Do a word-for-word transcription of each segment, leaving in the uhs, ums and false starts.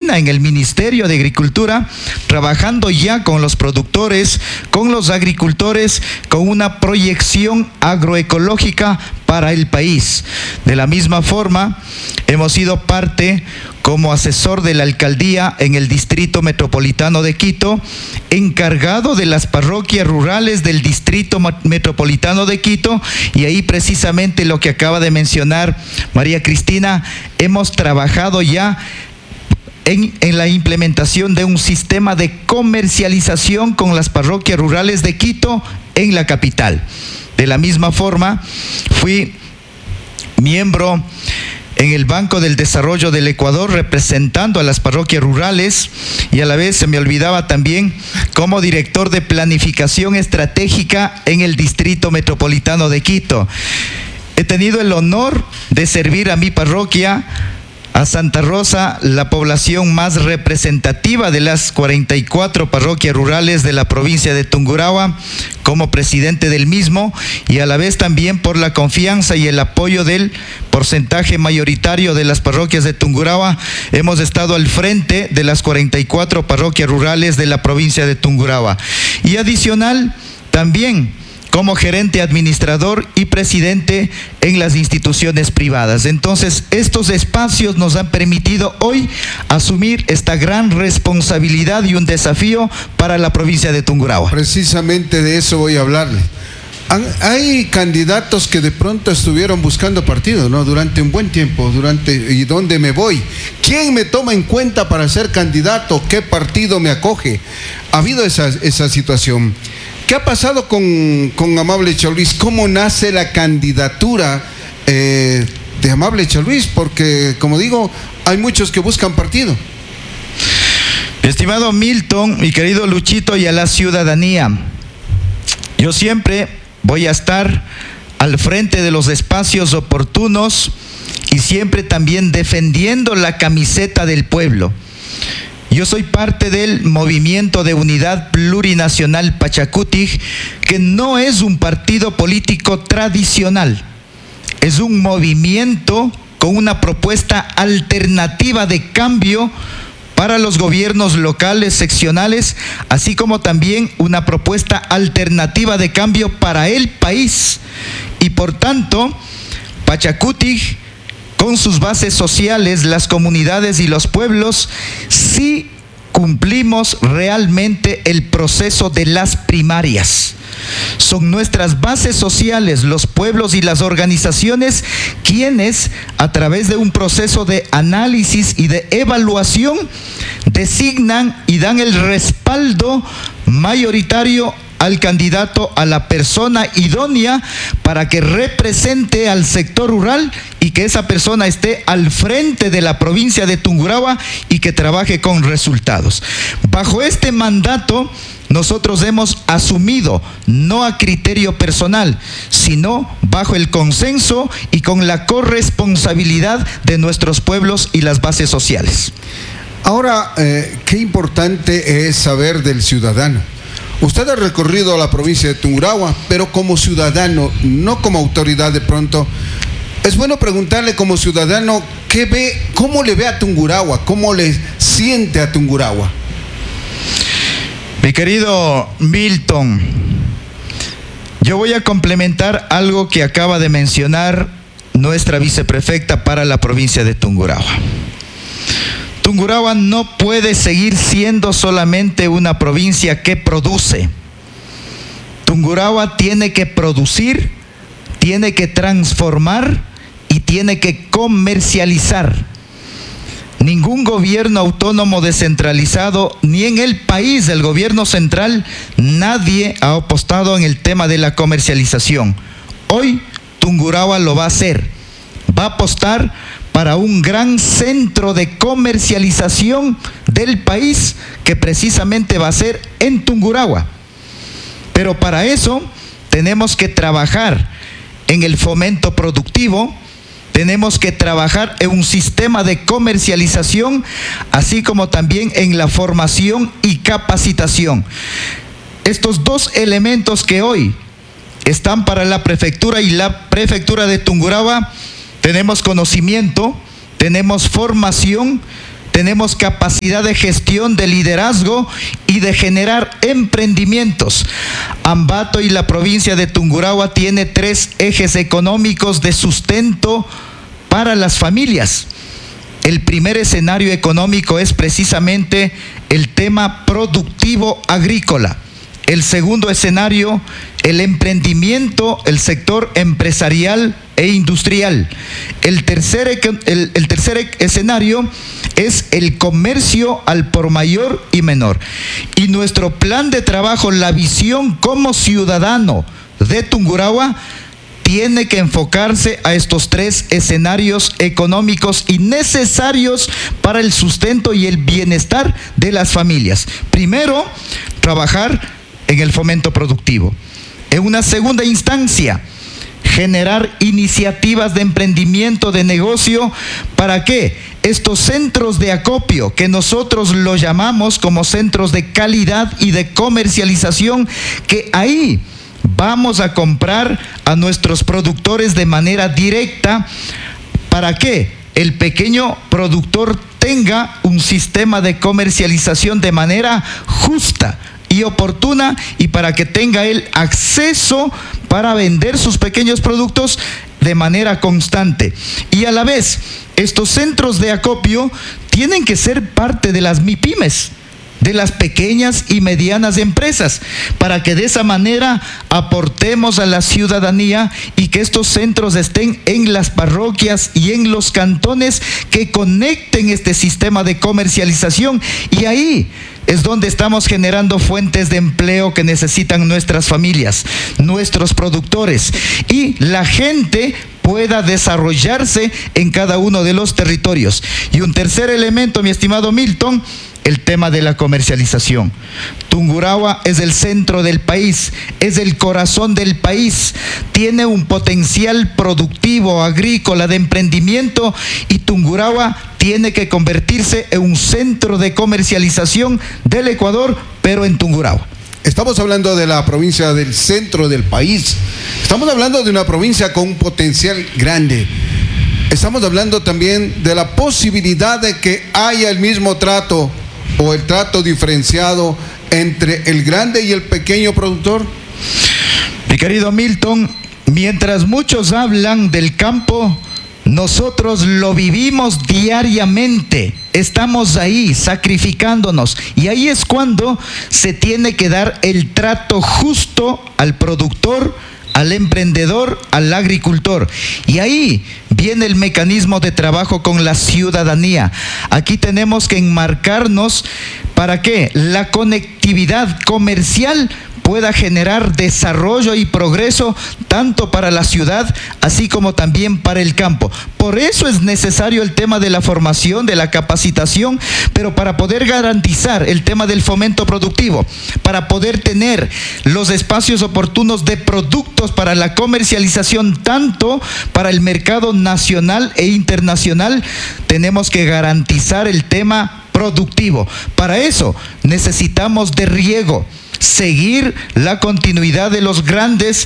Cristina en el Ministerio de Agricultura, trabajando ya con los productores, con los agricultores, con una proyección agroecológica para el país. De la misma forma, hemos sido parte como asesor de la alcaldía en el Distrito Metropolitano de Quito, encargado de las parroquias rurales del Distrito Metropolitano de Quito, y ahí precisamente lo que acaba de mencionar María Cristina, hemos trabajado ya En, en la implementación de un sistema de comercialización con las parroquias rurales de Quito en la capital. De la misma forma, fui miembro en el Banco del Desarrollo del Ecuador representando a las parroquias rurales, y a la vez se me olvidaba también como director de planificación estratégica en el Distrito Metropolitano de Quito. He tenido el honor de servir a mi parroquia, a Santa Rosa, la población más representativa de las cuarenta y cuatro parroquias rurales de la provincia de Tungurahua, como presidente del mismo, y a la vez también por la confianza y el apoyo del porcentaje mayoritario de las parroquias de Tungurahua, hemos estado al frente de las cuarenta y cuatro parroquias rurales de la provincia de Tungurahua. Y adicional, también como gerente administrador y presidente en las instituciones privadas. Entonces, estos espacios nos han permitido hoy asumir esta gran responsabilidad y un desafío para la provincia de Tungurahua. Precisamente de eso voy a hablarle. Hay candidatos que de pronto estuvieron buscando partido, ¿no? Durante un buen tiempo, durante ¿y dónde me voy? ¿Quién me toma en cuenta para ser candidato? ¿Qué partido me acoge? Ha habido esa, esa situación. ¿Qué ha pasado con, con Amable Chaluis? ¿Cómo nace la candidatura eh, de Amable Chaluis? Porque, como digo, hay muchos que buscan partido. Estimado Milton, mi querido Luchito, y a la ciudadanía, yo siempre voy a estar al frente de los espacios oportunos y siempre también defendiendo la camiseta del pueblo. Yo soy parte del Movimiento de Unidad Plurinacional Pachacutic, que no es un partido político tradicional, es un movimiento con una propuesta alternativa de cambio para los gobiernos locales, seccionales, así como también una propuesta alternativa de cambio para el país. Y por tanto, Pachacutic, con sus bases sociales, las comunidades y los pueblos, sí cumplimos realmente el proceso de las primarias. Son nuestras bases sociales, los pueblos y las organizaciones, quienes a través de un proceso de análisis y de evaluación designan y dan el respaldo mayoritario al candidato, a la persona idónea para que represente al sector rural y que esa persona esté al frente de la provincia de Tungurahua y que trabaje con resultados. Bajo este mandato, nosotros hemos asumido, no a criterio personal, sino bajo el consenso y con la corresponsabilidad de nuestros pueblos y las bases sociales. Ahora, eh, qué importante es saber del ciudadano. Usted ha recorrido la provincia de Tungurahua, pero como ciudadano, no como autoridad de pronto, es bueno preguntarle como ciudadano, ¿qué ve, cómo le ve a Tungurahua? ¿Cómo le siente a Tungurahua? Mi querido Milton, yo voy a complementar algo que acaba de mencionar nuestra viceprefecta para la provincia de Tungurahua. Tungurahua no puede seguir siendo solamente una provincia que produce. Tungurahua tiene que producir, tiene que transformar y tiene que comercializar. Ningún gobierno autónomo descentralizado, ni en el país del gobierno central, nadie ha apostado en el tema de la comercialización. Hoy Tungurahua lo va a hacer. Va a apostar para un gran centro de comercialización del país que precisamente va a ser en Tungurahua. Pero para eso tenemos que trabajar en el fomento productivo, tenemos que trabajar en un sistema de comercialización, así como también en la formación y capacitación. Estos dos elementos que hoy están para la prefectura y la prefectura de Tungurahua, tenemos conocimiento, tenemos formación tenemos capacidad de gestión, de liderazgo y de generar emprendimientos. Ambato y la provincia de Tungurahua tiene tres ejes económicos de sustento para las familias. El primer escenario económico es precisamente el tema productivo agrícola. El segundo escenario, el emprendimiento, el sector empresarial e industrial. El tercer, el, el tercer escenario es el comercio al por mayor y menor. Y nuestro plan de trabajo, la visión como ciudadano de Tungurahua, tiene que enfocarse a estos tres escenarios económicos y necesarios para el sustento y el bienestar de las familias. Primero, trabajar en el fomento productivo. En una segunda instancia, generar iniciativas de emprendimiento, de negocio, para que estos centros de acopio, que nosotros los llamamos como centros de calidad y de comercialización, que ahí vamos a comprar a nuestros productores de manera directa, para que el pequeño productor tenga un sistema de comercialización de manera justa y oportuna, y para que tenga el acceso para vender sus pequeños productos de manera constante. Y a la vez, estos centros de acopio tienen que ser parte de las MIPYMES, de las pequeñas y medianas empresas, para que de esa manera aportemos a la ciudadanía y que estos centros estén en las parroquias y en los cantones que conecten este sistema de comercialización. Y ahí es donde estamos generando fuentes de empleo que necesitan nuestras familias, nuestros productores, y la gente pueda desarrollarse en cada uno de los territorios. Y un tercer elemento, mi estimado Milton, el tema de la comercialización. Tungurahua es el centro del país, es el corazón del país, tiene un potencial productivo, agrícola, de emprendimiento, y Tungurahua tiene que convertirse en un centro de comercialización del Ecuador, pero en Tungurahua. Estamos hablando de la provincia del centro del país. Estamos hablando de una provincia con un potencial grande. Estamos hablando también de la posibilidad de que haya el mismo trato o el trato diferenciado entre el grande y el pequeño productor. Mi querido Milton, mientras muchos hablan del campo, nosotros lo vivimos diariamente. Estamos ahí sacrificándonos, y ahí es cuando se tiene que dar el trato justo al productor, al emprendedor, al agricultor. Y ahí viene el mecanismo de trabajo con la ciudadanía. Aquí tenemos que enmarcarnos para que la conectividad comercial pueda generar desarrollo y progreso tanto para la ciudad así como también para el campo. Por eso es necesario el tema de la formación, de la capacitación, pero para poder garantizar el tema del fomento productivo, para poder tener los espacios oportunos de productos para la comercialización tanto para el mercado nacional e internacional, tenemos que garantizar el tema productivo. Para eso necesitamos de riego, seguir la continuidad de los grandes,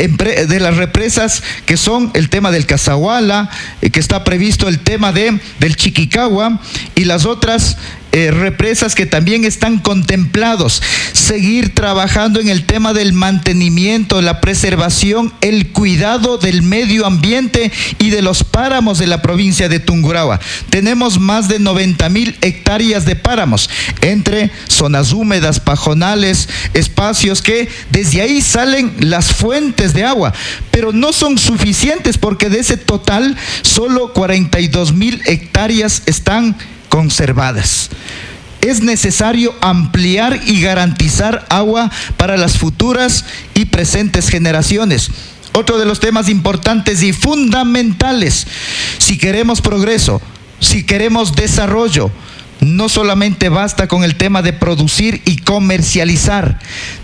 de las represas que son el tema del Casahuala, que está previsto el tema de, del Chiquicagua, y las otras eh, represas que también están contemplados. Seguir trabajando en el tema del mantenimiento, la preservación, el cuidado del medio ambiente y de los páramos de la provincia de Tungurahua. Tenemos más de noventa mil hectáreas de páramos, entre zonas húmedas, pajonales, espacios que desde ahí salen las fuentes de agua, pero no son suficientes, porque de ese total solo cuarenta y dos mil hectáreas están conservadas. Es necesario ampliar y garantizar agua para las futuras y presentes generaciones. Otro de los temas importantes y fundamentales, si queremos progreso, si queremos desarrollo, no solamente basta con el tema de producir y comercializar.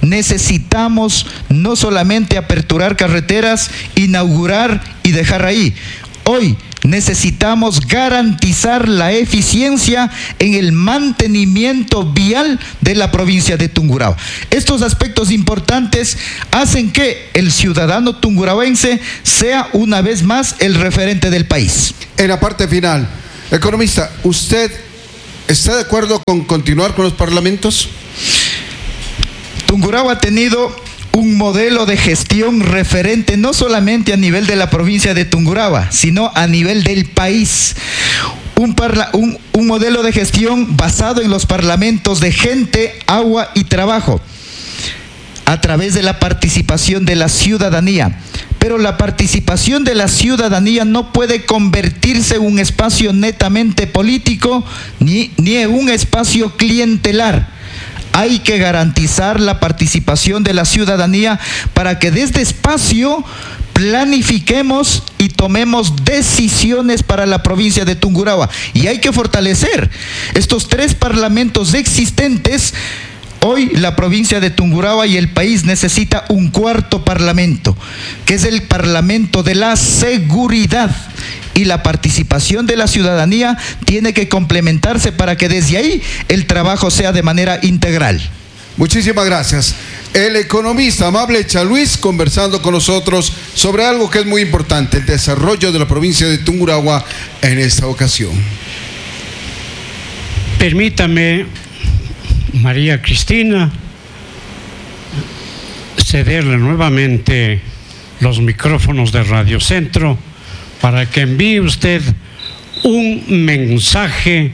Necesitamos no solamente aperturar carreteras, inaugurar y dejar ahí. Hoy necesitamos garantizar la eficiencia en el mantenimiento vial de la provincia de Tungurahua. Estos aspectos importantes hacen que el ciudadano tungurahuense sea una vez más el referente del país. En la parte final, economista, usted ¿Está de acuerdo con continuar con los parlamentos? Tungurahua ha tenido un modelo de gestión referente no solamente a nivel de la provincia de Tungurahua, sino a nivel del país. Un, parla, un, un modelo de gestión basado en los parlamentos de gente, agua y trabajo, a través de la participación de la ciudadanía. Pero la participación de la ciudadanía no puede convertirse en un espacio netamente político ni, ni en un espacio clientelar. Hay que garantizar la participación de la ciudadanía para que desde espacio planifiquemos y tomemos decisiones para la provincia de Tungurahua. Y hay que fortalecer estos tres parlamentos existentes. Hoy la provincia de Tungurahua y el país necesita un cuarto parlamento, que es el parlamento de la seguridad. Y la participación de la ciudadanía tiene que complementarse para que desde ahí el trabajo sea de manera integral. Muchísimas gracias. El economista Amable Chaluis conversando con nosotros sobre algo que es muy importante, el desarrollo de la provincia de Tungurahua en esta ocasión. Permítame, María Cristina, cederle nuevamente los micrófonos de Radio Centro para que envíe usted un mensaje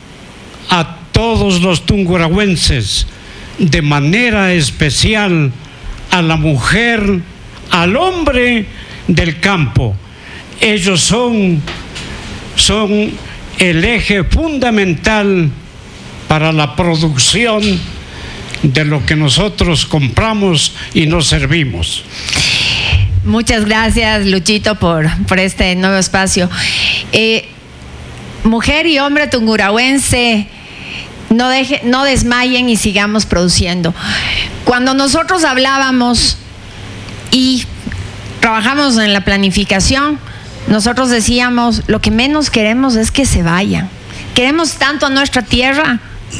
a todos los tungurahuenses, de manera especial a la mujer, al hombre del campo. Ellos son, son el eje fundamental para la producción de lo que nosotros compramos y nos servimos. Muchas gracias, Luchito, por, por este nuevo espacio. Eh, mujer y hombre tungurahuense, no, deje, no desmayen y sigamos produciendo. Cuando nosotros hablábamos y trabajamos en la planificación, nosotros decíamos, lo que menos queremos es que se vayan. Queremos tanto a nuestra tierra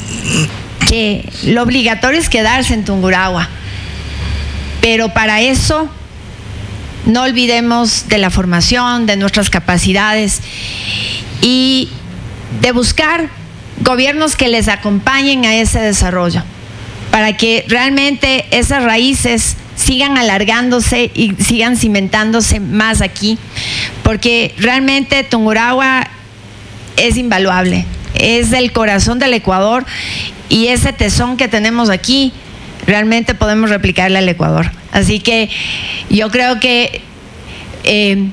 que lo obligatorio es quedarse en Tungurahua. Pero para eso no olvidemos de la formación, de nuestras capacidades y de buscar gobiernos que les acompañen a ese desarrollo, para que realmente esas raíces sigan alargándose y sigan cimentándose más aquí, porque realmente Tungurahua es invaluable, es el corazón del Ecuador y ese tesón que tenemos aquí realmente podemos replicarle al Ecuador. Así que yo creo que eh,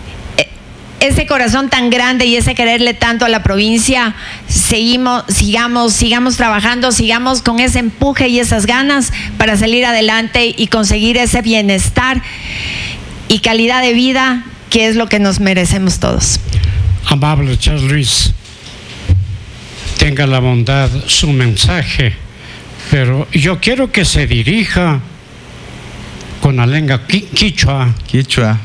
ese corazón tan grande y ese quererle tanto a la provincia, seguimos, sigamos, sigamos trabajando, sigamos con ese empuje y esas ganas para salir adelante y conseguir ese bienestar y calidad de vida que es lo que nos merecemos todos. Amable Charles Luis, tenga la bondad su mensaje, pero yo quiero que se dirija con la lengua quichua, Quichua.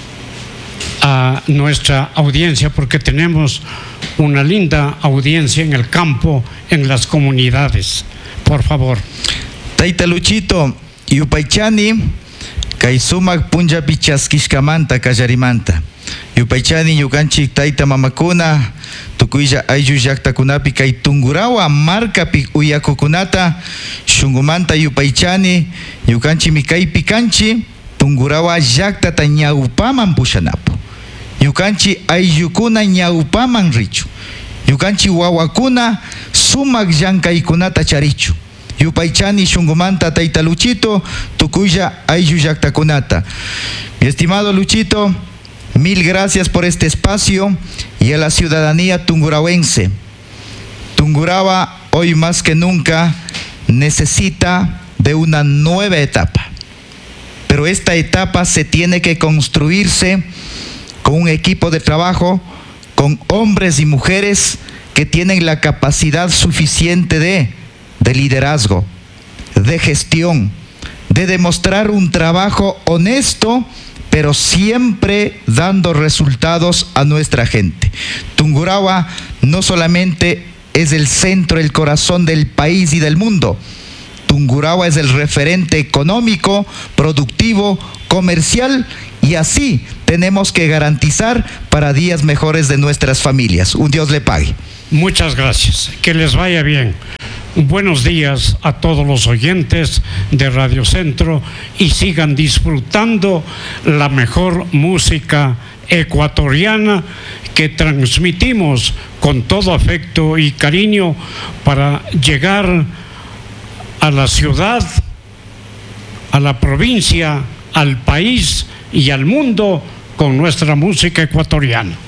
a nuestra audiencia, porque tenemos una linda audiencia en el campo, en las comunidades. Por favor. Taita Luchito, Yupaychani, Kaisumak Punjabi Chaskishkamanta, Kallarimanta. Yupaychani, Yukanchik, Taita Mamakuna, Tukuya Ayu Yaktakunapi, Kay Tungurahua, Markapi Uyakukunata, Shungumanta Yupaychani, Yukanchi Mikai Pikanchi, Tungurahua Yaktata Ñaupaman Pushanapo. Yukanchi Ayukuna Ñaupaman Richu. Yukanchi Wawakuna Sumak Yankaikunata Charichu. Yupaychani Shungumanta Taita Luchito, Tukuya Ayu Yaktakunata. Mi estimado Luchito, mil gracias por este espacio y a la ciudadanía tungurahuense. Tungurahua hoy más que nunca necesita de una nueva etapa, pero esta etapa se tiene que construirse con un equipo de trabajo, con hombres y mujeres que tienen la capacidad suficiente de, de liderazgo, de gestión, de demostrar un trabajo honesto, pero siempre dando resultados a nuestra gente. Tungurahua no solamente es el centro, el corazón del país y del mundo, Tungurahua es el referente económico, productivo, comercial, y así tenemos que garantizar para días mejores de nuestras familias. Un Dios le pague. Muchas gracias. Que les vaya bien. Buenos días a todos los oyentes de Radio Centro y sigan disfrutando la mejor música ecuatoriana que transmitimos con todo afecto y cariño para llegar a la ciudad, a la provincia, al país y al mundo con nuestra música ecuatoriana.